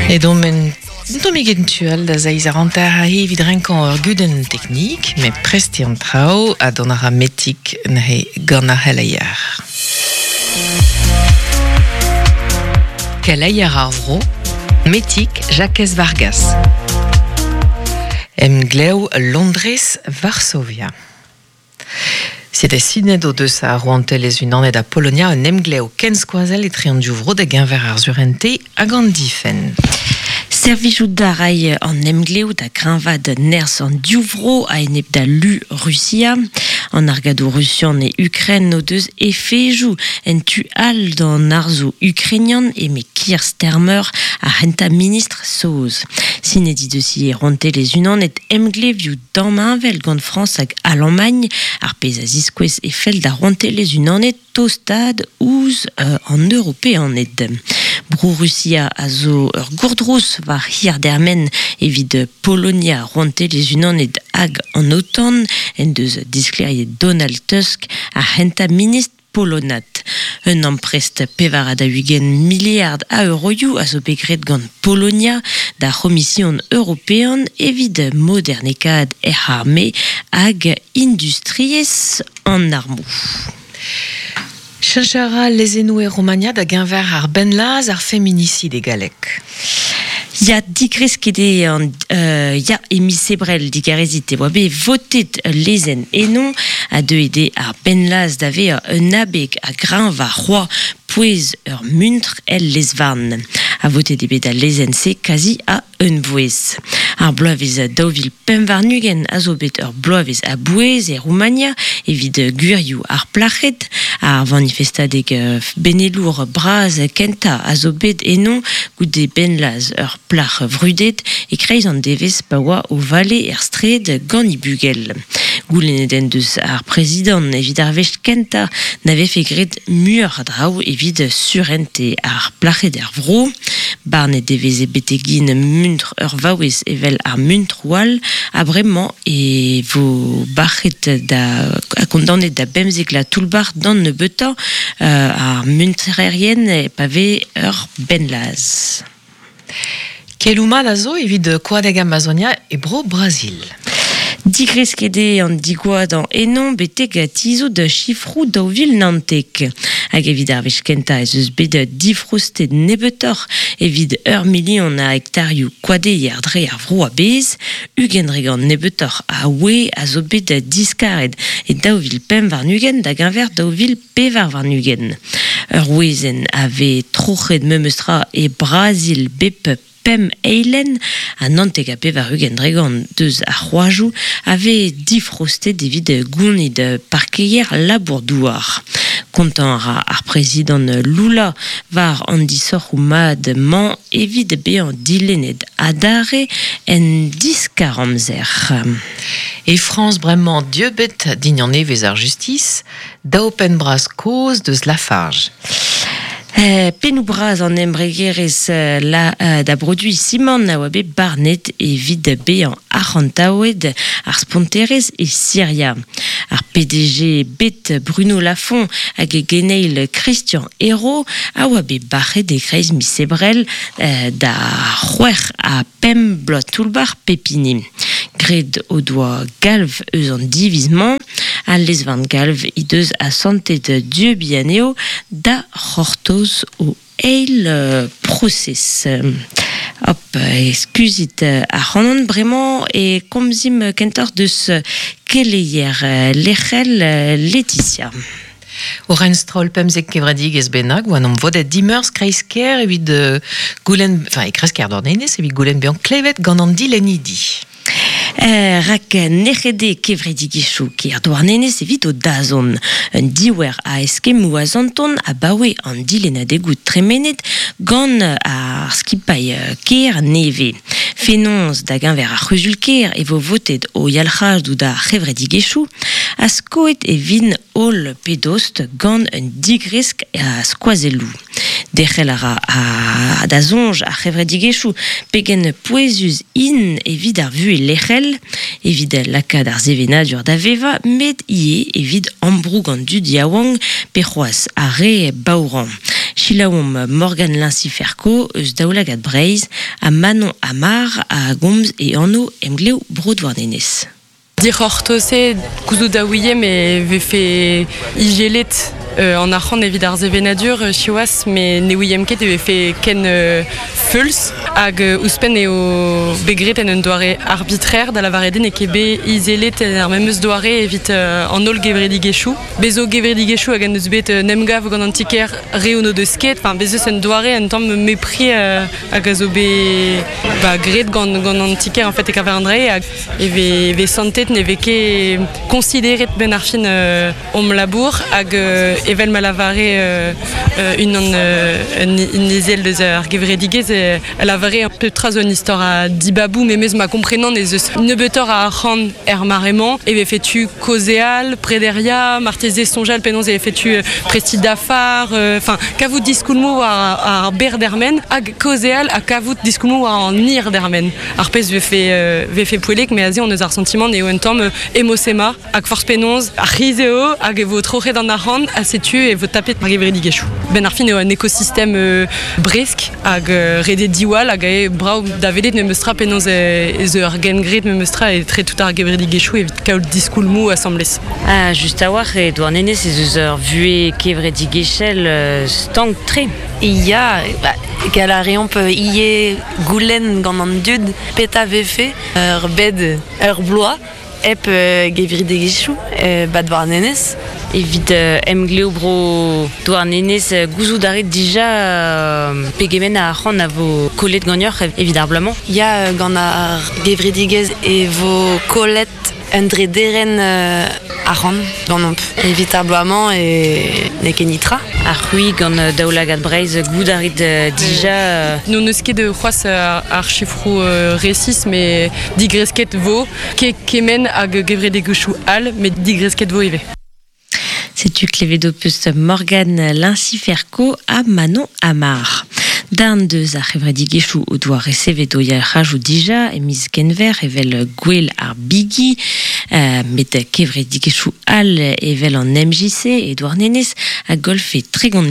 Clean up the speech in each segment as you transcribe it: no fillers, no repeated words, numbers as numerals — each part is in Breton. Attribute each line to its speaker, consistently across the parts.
Speaker 1: Et donc, Domigentuel da zeiz a rantar a evit renkan ur guden technique, mais presti an trao a donara metik ne gant a heleier. Keleier ar vro, metik Jacques Vargas. Gleu Londres, Varsovia. C'est sinet o deus a roantelez unanet a Polonia un emgleu ken skoazel e triandiou vro da genver ar zurente a gant difen.
Speaker 2: Servijout da rai an emgleu da grinvad ners an diuvro a enep da lu Russia. An argado Russian e Ukren no deus e fejou en tu al d'an arzo Ukrainian e me Keir Starmer a renta ministre soz. Sinedi deusi e rontelez unan et emglevioù dammañvel gant France hag Allemagne ar pez a ziskwez e fel da rontelez unanet tostad ouz an européen ed. Brou Russia a zo ur gourdrous war hir dermen evit Polonia rontelez unanet hag an OTAN en deus diskleriet Donald Tusk a renta ministre polonat. Un emprest pevar da hugen milliard a euroioù a zo begret gant Polonia da Commission européen evit modernekad arme hag industriez an armou.
Speaker 1: Chanchara lezenou e Romagna da genver ar benlaz ar féminicide galek.
Speaker 2: Ya dikresket ya emisebrel digarezit e oa be votet lezen enon a de ede ar benlaz dave un abeg a grain va roi pouez ur muntr el lezvarn. A votet ebe da lezen se kazi a un voez. Ar bloavez daouvil pemvarnugen a zo bet ur bloavez a bouez e Roumania evit gurioù ar plachet ar manifestadeg benelour braz kenta a zo bet enon goude benlaz ur plach vrudet e kreiz an devez pa oa o vale er stred gant i bugel. Gouleneden deus ar prezident evit ar vech kenta n'ave fe gret mur draou evit surente ar plachet er vro. Barnet devez e betegin muntr ur vaouez evel ar muntroual a bremañ e vo bachet a kondanet da bemzek la toulbar dan ne beta ar muntrerien e pave ur benlaz.
Speaker 1: Kelouma da zo evit koadeg Amazonia e bro Brasil.
Speaker 2: Digreskede an digoad an enon beteg a tizo da chifrou daouvil nantek. Hag evit ar vech kenta ez eus bet difrosted nebetor evit ur milion a hektarioù koadeier dre ar vro a bez, ugenregan nebetor a oe a zo bet diskaret e daouvil pem varnugen da genver daouvil pevar varnugen. Ur oezen ave trochet memeustra e Brasil bep pem eilen a nantek a pevar ugendregan deus a c'hoazhou ave difrosted evit gounid parkeier labourdouar. Kontant ar prezident Lula var an disor ou mad man evit bean dilened adare en diskaramzer.
Speaker 1: Et France bremañ dieu bet dignan nevez ar justice da open bras koz deus Lafarge.
Speaker 2: Penou braz an embregerez da brodui Simon na oa bet barnet evit bean arrantaoued ar sponterez e Syria. Ar PDG bet Bruno Lafont hag e geneil Christian Hérault a oa bet bachet e kreiz misebrel da c'hwer a pem blot toulbar pepini. Gred o doa galv eus an divizman a lezvan galv i deus a santet dieu bianeo da c'hortoz o eil process. Hop, excusez a c'hanon bremañ e komzim kentor deus keleier lechel Laetitia.
Speaker 1: Orenstrol pemzek kevredig ez bennak, oa an vodet dimeurs kreisker evit goulen, enfin e kreisker d'ordenez evit goulen bean klevet gant an dilenidi.
Speaker 2: Rak nechede kevredigechou ker douarnenez evit o dazon. Un diwer a eskemou a zanton a bawe an dilenadegout tremenet gant ar skipai ker neve. Fenonz da genver ar c'huzul ker e vo votet o yalc'haj ou da c'hevredigechou Askoet e vin ol pedost gant un digrisk a skoazelou. Dechelara a da zonj a c'hevredigechou pegen poezus in evit ar vu e lechel, evit lakad ar zevenadur da veva, met ie evit ambrou gant du diawang pe c'hoaz a re baouran. Chilaom Morgan Linciferco eus daoulagad Breiz a Manon Amar a gomz e anno emgleo brodwarnenez.
Speaker 3: Dic'hortose gouzout da ouiem e vefe igelet en arc'hant evit ar zevenadur chiouaz, me ne ouiem ket e vefe ken feuls hag ouspen eo begret en un doare arbitraire da lavaredin e kebe izelet ar memeus doare evit an ol gevredigechou. Bezo gevredigechou hag an eus bet nemgav gant an tiker reono de sket, bezeus un doare en tamm mepri hag a zo be gret gant an tiker en fait e kaver an dre hag e ve santet ne veke consideret ben ar fin om labour hag evel malavare un ezel deus ar gevredigez lavare un peu traz un histoire a dibabou mais ma comprenant des ne betor a arc'hant marement e fetu kozeal prederia marteze sonjal penons e fetu presti dafar kavout diskoulmou ar berdermen hag kozeal a kavout diskoulmou ar nir dermen ar pez vefe poelek mais azi on eus ar sentiment ne un tamm emosema hag force penons ar rizeo hag evo troc'het an arc'hant a setu e vo tapet mar gevredigechou. Ben ar fin eo un ekosystem bresk hag rede diwal hag e brao da velet me meustra penons ez ur gengret me meustra e tre tout ar gevredigechou evit kaout diskoulmou assemblez.
Speaker 2: Just a war e douarnenez ez eus ur vue kevredigechel stank tre.
Speaker 4: Ia, gal a reomp ie goulenn gant an dud peta vefe ur bed ur bloa ep gevredigechou bad douarnenez.
Speaker 2: Evit emgleo bro douarnenez gouzout aret dija pegemen a arc'hant a vo kolet gagnor evit ar blamant.
Speaker 4: Ya gant ar gevredigez e vo kolet un dre deren arc'hant gant omp. Evit ar bloamant e ne ken nitra.
Speaker 2: Ar c'hwi gant daoulagad Breiz gout aret dija...
Speaker 3: Non eus ket c'hoaz ar chifrou resis, me digresket vo, kemen hag gevredigechou al, me digresket vo eve.
Speaker 2: C'est-tu clevedo peus Morgan Linciferco a Manon Amar. Dan deus ar c'hevredigechou o doa recevet o ya rajou dija e miz genver evel gwell ar bigi met kevredigechou al evel an MJC e douarnenez a golfe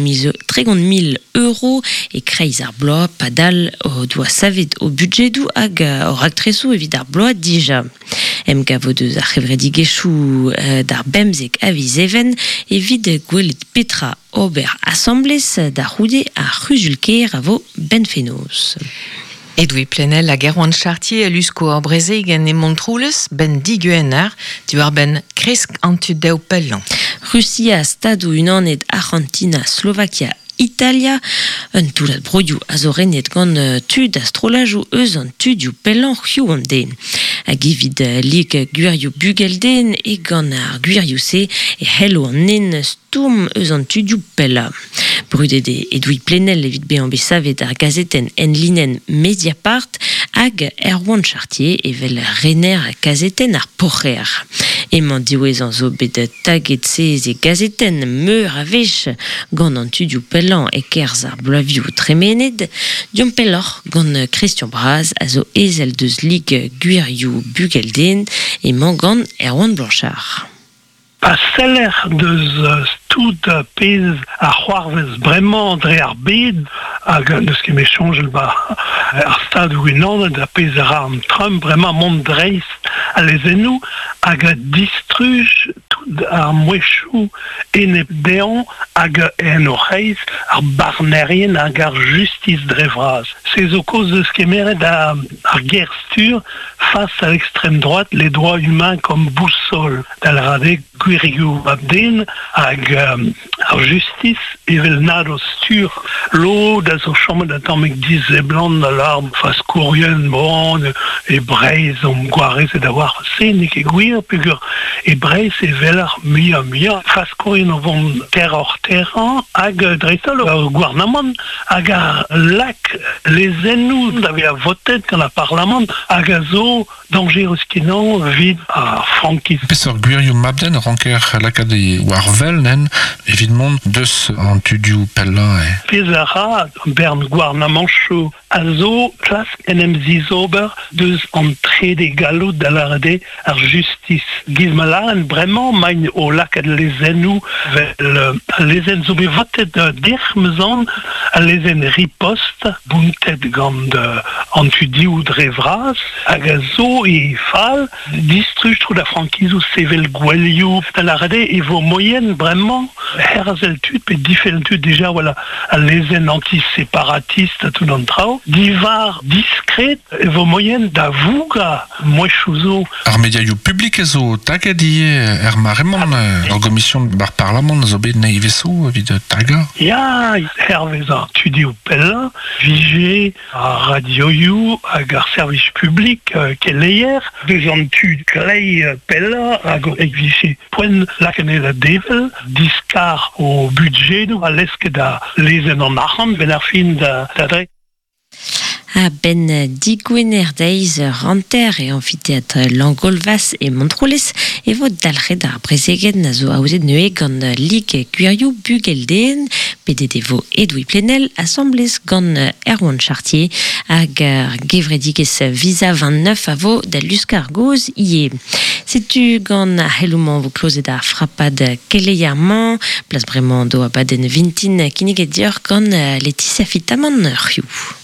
Speaker 2: 30.000 euro e kreiz ar bloa padal o doa savet o budgetou hag or aktresou evit ar bloa dija. Emgavo deus ar c'hevredigechou d'ar bemzek aviz even evit gwelet petra ober assemblez da roude a ruzulker a vo benfenos.
Speaker 1: Edoui plenel a gerwan chartier a lusko ar brezeg en e montroulez ben diguennar du ar ben kresk antu deo pellan.
Speaker 2: Russia, Stado Unanet, Argentina, Slovakia, Italia, un toulat broioù a zo renet gant tud astrolajou eus an tudioù pellan c'hioù an den. Hag evit lik gwirioù bugelden e gant ar gwirioù se e hello an nen stourm eus an tudioù pella. Brudet edoui plenel evit bezañ savet ar gazeten en linen Mediapart hag Erwan Chartier evel rener a gazeten ar porrer. Emañ diwezan zo bet taget sez e gazeten meur a vech gant an tudioù pellan e kerz ar bloavioù tremenet, diom pelloc'h gant Christian Braz a zo ezel deus lig gwirioù bugelden emañ gant Erwan Blanchard.
Speaker 5: A seller deus tout pez a c'hoarvez bremañ dre ar bed hag neus ket mechonjel ar stad Unanet da pez a ra an Trump bremañ mont dreiz a lezennoù hag a distruj tout ar mouechou enep dean hag en oc'heiz ar barnerien hag ar justice dre vraz. Se zo koz eus ket meret ar gerstur face à l'extrême droite les droits humains comme boussole dal radek gwirioù abden hag ar justice evel nado stur lo da zo chom da tammek diz e blant da l'arm fas kourien bon e Breiz om gwarez e da war se nek e gwir pugur e Breiz e velar mia fas kourien o vont terran hag dreistol o gouarnamant hag ar lak lezennoù da ve a votet gant a parlament hag a zo danger skinan vid a frankis.
Speaker 6: Pesor gwirioù mabden ranker lakade war velnen, évidemment, deus an tudiou pella e.
Speaker 5: Pesara, bern gwarna manchou, a zo klas enem zizober deus an trede galou dalarde ar justice. Gizmalaren bremañ main o lakad lezenou vel lezen zo bevatet dermzan a lezen ripost buntet gant an tudioù drevras hag a zo e fal distruj trou da frankizou sevel gwelioù dalarde e vo moyen bremañ herzel tud pe difel tud deja voilà a lezen anti-séparatiste tout an trao divar diskret e vo moyen da vouga moechouzo.
Speaker 6: Ar mediaioù publik ezo tagadie maremont ar gomission bar parlament zo bet neiveso evit taga.
Speaker 5: Ya, herveza tudioù pella, vije a radioioù hag ar service publik keleier, deus an tud klei pella hag eg vije poen lakene da devel, diskar o budget a leske da lezen an arc'hant ben ar fin da dre.
Speaker 2: A ben digwener deiz ranter e amfiteatre Langolvas e Montroles e vo dalred ar brezegenn a zo aouzet neue gant lig gwirioù bugelden PDD vo Edoui Plenel assemblez gant Erwan Chartier hag gevredigez visa 29 a vo da luskar goz ie. Setu gant a c'helloumant vo klozet ar frappad keleiarman, plas bremañ do abadenn vintin kinnig e dior gant Laetitia Fitaman rioù.